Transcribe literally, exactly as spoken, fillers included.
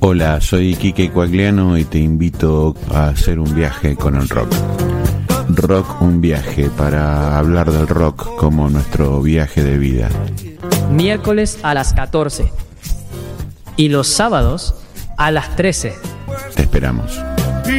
Hola, soy Quique Coagliano y te invito a hacer un viaje con el rock. Rock un viaje, para hablar del rock como nuestro viaje de vida. Miércoles a las catorce y los sábados a las trece. Te esperamos.